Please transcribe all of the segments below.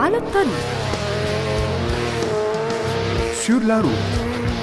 على الطريق. Sur la route.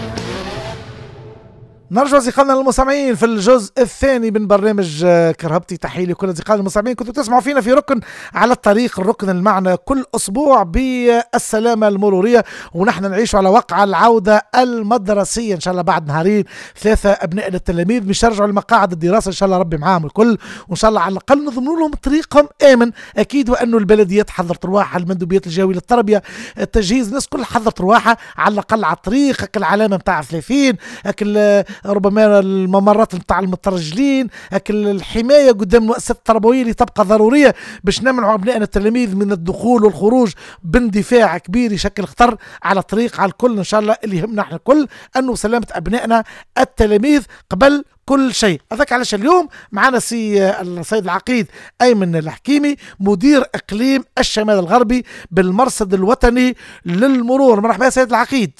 نرجع أصدقائنا المستمعين في الجزء الثاني من برنامج كرهبتي. تحية لكل أصدقائنا المستمعين، كنتوا تسمعوا فينا في ركن على الطريق، الركن المعنى كل أسبوع بالسلامة المرورية، ونحن نعيش على وقع العودة المدرسية إن شاء الله. بعد نهارين ثلاثة أبناء التلاميذ مش يرجعوا لمقاعد الدراسة إن شاء الله، ربي معاهم الكل، وإن شاء الله على الأقل نضمن لهم طريقهم آمن أكيد. وأنه البلديات حضرت رواحها، المندوبيات الجوية للتربية، التجهيز، الناس كل حضرت رواحها على الأقل على الطريق. أكل علامة متاع 30 أكل، ربما الممرات نتاع المترجلين، أكل الحماية قدام المؤسسات التربوية اللي تبقى ضرورية باش نمنعوا أبنائنا التلاميذ من الدخول والخروج باندفاع كبير يشكل خطر على الطريق على الكل. إن شاء الله اللي يهمنا احنا الكل أنه سلامة أبنائنا التلاميذ قبل كل شيء. هذاك علاش اليوم معنا السيد العقيد أيمن الحكيمي، مدير إقليم الشمال الغربي بالمرصد الوطني للمرور. مرحبا يا سيد العقيد.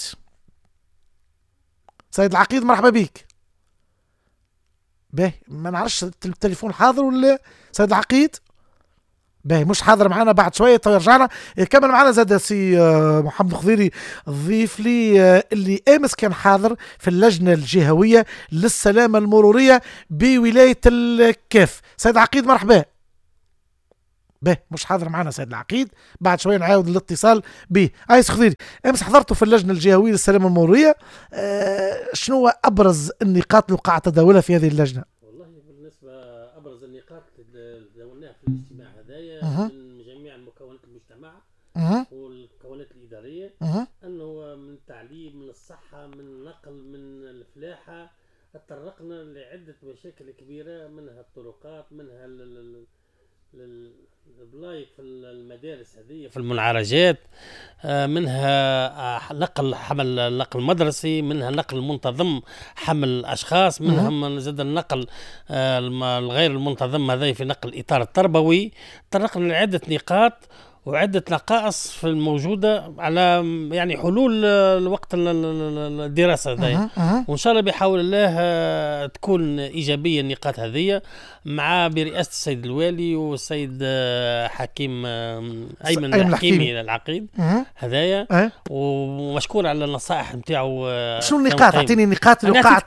سيد العقيد مرحبا بيك. باهي ما نعرفش التليفون حاضر ولا سيد العقيد؟ باهي مش حاضر معنا، بعد شويه رجعنا كمل معنا. زاد سي محمد خضيري ضيف لي اللي امس كان حاضر في اللجنه الجهويه للسلامه المروريه بولايه الكاف. سيد العقيد مرحبا. به مش حاضر معنا سيد العقيد، بعد شويه نعاود الاتصال به. ايس خضيري، امس حضرتوا في اللجنه الجهويه للسلامه المروريه، شنو ابرز النقاط اللي وقع تداولها في هذه اللجنه؟ والله بالنسبه ابرز النقاط اللي تداولناها في الاجتماع هذايا من جميع المكونات المجتمع والمكونات الاداريه، انه من التعليم، من الصحه، من النقل، من الفلاحه، تطرقنا لعده مشاكل كبيره، منها الطرقات، منها البلايك في المدارس هذه، في المنعرجات، منها نقل حمل النقل المدرسي، منها نقل منتظم حمل الاشخاص، منها زاد النقل الغير المنتظم هذا في نقل الاطار التربوي. طرقنا لعده نقاط وعدة نقائص في الموجودة على يعني حلول الوقت الدراسة هذه، وإن شاء الله بحول الله تكون إيجابية النقاط هذه مع برئاسة السيد الوالي والسيد حكيم أيمن الحكيمي العقيد هذايا، ومشكور على النصائح نتاعو. شو النقاط؟ أعطيني النقاط اللي وقعت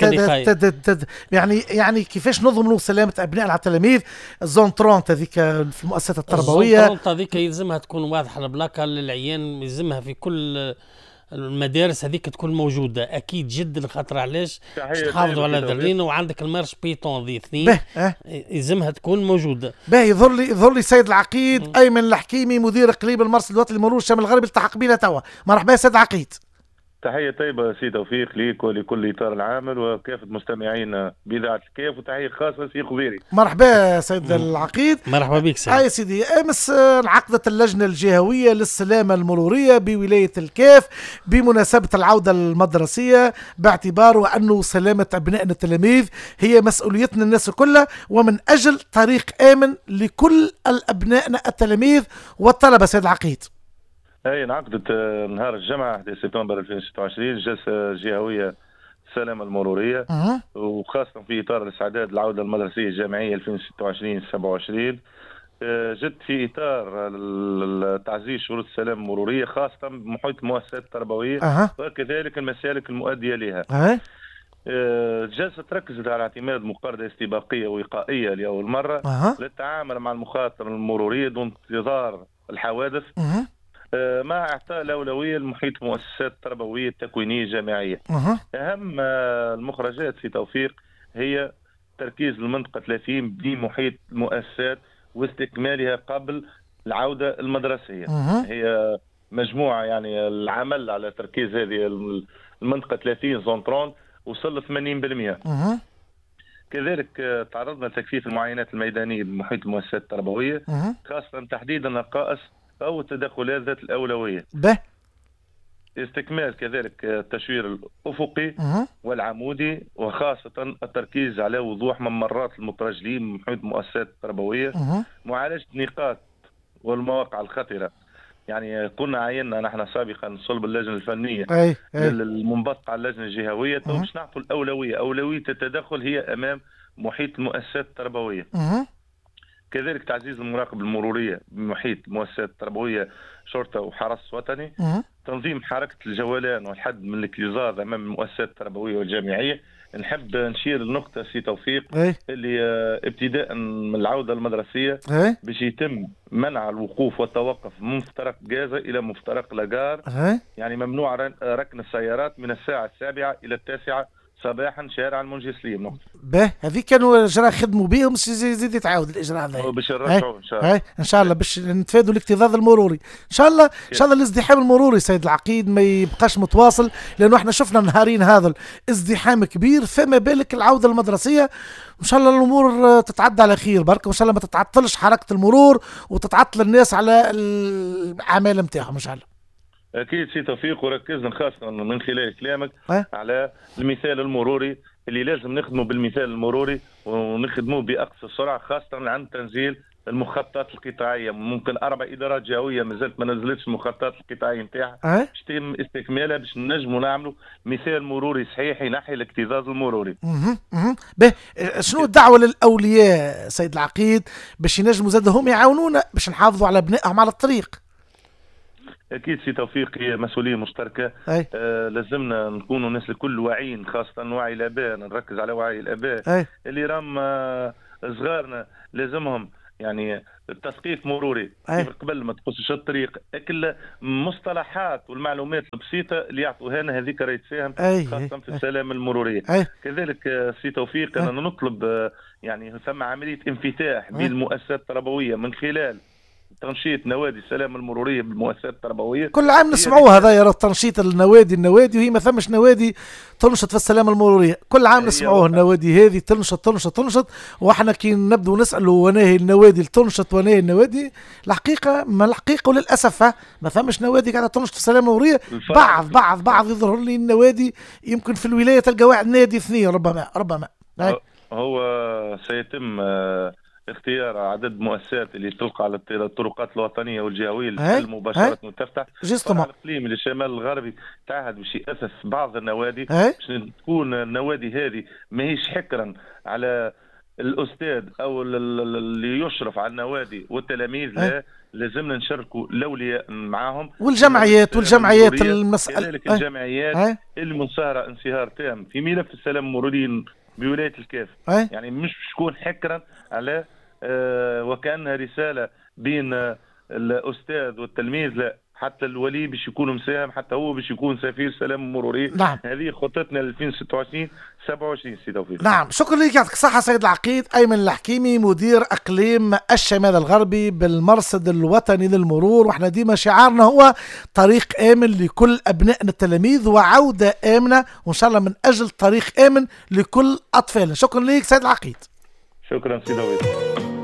يعني كيفاش نضمنوا سلامة أبنائنا التلاميذ. الزون 30 هذيك في المؤسسات التربوية، الزون 30 هذيك يلزمها تكون واضحة البلاكة للعيان، يلزمها في كل المدارس هذيك تكون موجودة أكيد جدا، خاطر علاش تحافظوا على ذرينا، وعندك المارش بيتون ذي اثنين يلزمها تكون موجودة. باهي يظهر لي سيد العقيد أيمن الحكيمي مدير إقليم المرصد الوطني للمرور الشمال الغربي التحق بنا توا. مرحبا يا سيد العقيد. تحية طيبة سي توفيق ليك ولكل إطار العامل وكافة مستمعين بإذاعة الكاف، وتحية خاصة سي خضيري. مرحبا سيد العقيد. مرحبا بك سيد. يا سيدي، أمس انعقدت اللجنة الجهوية للسلامة المرورية بولاية الكاف بمناسبة العودة المدرسية، باعتباره أنه سلامة أبنائنا التلاميذ هي مسؤوليتنا الناس كلها، ومن أجل طريق آمن لكل أبنائنا التلاميذ والطلبة. سيد العقيد، هي انعقدت نهار الجمعة 11 سبتمبر 2026 جلسة جهوية السلامة المرورية، وخاصة في إطار الاستعداد للعودة المدرسية الجامعية 2026-27. جت في إطار تعزيز شروط السلامة المرورية خاصة بمحيط المؤسسات التربوية وكذلك المسالك المؤدية لها. الجلسة تركزت على اعتماد مقارنة استباقية ووقائية لأول مرة للتعامل مع المخاطر المرورية دون انتظار الحوادث، مع إعطاء الأولوية لمحيط المؤسسات التربوية التكوينية الجامعية. أهم المخرجات في توفيق هي تركيز المنطقة 30 بمحيط المؤسسات واستكمالها قبل العودة المدرسية. هي مجموعة يعني العمل على تركيز هذه المنطقة 30 زون 30 وصل 80%. كذلك تعرضنا لتكثيف المعاينات الميدانية بمحيط المؤسسات التربوية، خاصة تحديد النقائص أو التدخلات ذات الأولوية. استكمال كذلك التشوير الأفقي والعمودي، وخاصة التركيز على وضوح ممرات المترجلين من محيط المؤسسات التربوية، معالجة النقاط والمواقع الخطرة. يعني كنا عينا نحن سابقا صلب اللجنة الفنية المنبثقة على اللجنة الجهوية، باش نعطوا الأولوية. أولوية التدخل هي أمام محيط المؤسسات التربوية. كذلك تعزيز المراقبة المرورية بمحيط المؤسسات التربوية، شرطة وحرس وطني، تنظيم حركة الجولان والحد من الكليزات أمام المؤسسات التربوية والجامعية. نحب نشير النقطة سي توفيق اللي ابتداء من العودة المدرسية باش يتم منع الوقوف والتوقف من مفترق غازة إلى مفترق لاغار، يعني ممنوع ركن السيارات من الساعة 7 إلى 9 صباحا شارع المنجي سليم. به هذه كانوا الاجراء خدموا بهم باش يزيد يتعاود الاجراء هذا باش نرجعوا ان شاء الله. ان شاء الله باش نتفادوا الاكتظاظ المروري ان شاء الله. ان شاء الله الازدحام المروري سيد العقيد ما يبقاش متواصل، لانه احنا شفنا نهارين هذا الازدحام كبير، فما بالك العوده المدرسيه. ان شاء الله الامور تتعدى على خير برك، وان شاء الله ما تتعطلش حركه المرور وتتعطل الناس على الاعمال نتاعهم ان شاء الله. اكيد سي توفيق، وركزنا خاصه من خلال كلامك على المثال المروري اللي لازم نخدمه بالمثال المروري ونخدموه باقصى سرعه، خاصه عند تنزيل المخططات القطاعيه. ممكن 4 ادارات جهويه مازالت ما نزلتش المخططات القطاعيه نتاعها باش يتم استكمالها باش نجموا نعملوا مثال مروري صحيح ينحي الاكتظاظ المروري. به شنو الدعوه للاولياء سيد العقيد باش ينجموا زادهم يعاونونا باش نحافظوا على بنائهم على الطريق؟ اكيد سي توفيق، هي مسؤوليه مشتركه. لازمنا نكونوا ناس الكل واعيين، خاصه وعي الاباء، نركز على وعي الاباء اللي راهم صغارنا لازمهم يعني التثقيف مروري كيف قبل ما تقصش الطريق، كل مصطلحات والمعلومات البسيطه اللي يعطوها لنا هذيك راهي تساهم خاصه في السلامه المروريه. كذلك سي توفيق انا نطلب يعني ثم عمليه انفتاح بين المؤسسات التربويه من خلال تنشيط نوادي السلامه المروريه بالمؤسسات التربويه. كل عام نسمعوه هذا يا تنشيط النوادي وهي ما ثمش نوادي تنشط في السلامه المروريه، كل عام نسمعوه النوادي هذه تنشط واحنا كي نبدو نسالوا وناهي النوادي تنشط وناهي النوادي، الحقيقه وللاسف ما ثمش نوادي قاعده تنشط في السلامه المروريه. بعض يظهر لي النوادي يمكن في الولايه تلقى واحد نادي 2 ربما هو سيتم اختيار عدد مؤسسات اللي تلقى على الطرقات الوطنيه والجهويه المباشره تفتح. على الاقليم الشمال الغربي تعهد باش ياسس بعض النوادي باش تكون النوادي هذه ماهيش حكرا على الاستاذ او اللي يشرف على النوادي والتلاميذ، لا لازمنا نشاركوا الاولياء معاهم والجمعيات المسألة كذلك الجمعيات اللي منصهره انصهار تام في ملف السلام المروري بولايه الكاف. يعني مش تكون حكرا على وكأنها رسالة بين الأستاذ والتلميذ، لا حتى الولي باش يكون مساهم، حتى هو باش يكون سفير سلام مروري. هذه خطتنا 2026-27 سي توفيق. نعم، شكرا لك، يعطيك الصحة سيد العقيد. أيمن الحكيمي مدير إقليم الشمال الغربي بالمرصد الوطني للمرور، واحنا ديما شعارنا هو طريق آمن لكل أبنائنا التلاميذ وعودة آمنة، وإن شاء الله من أجل طريق آمن لكل أطفالنا. شكرا لك سيد العقيد. شكرا سي توفيق.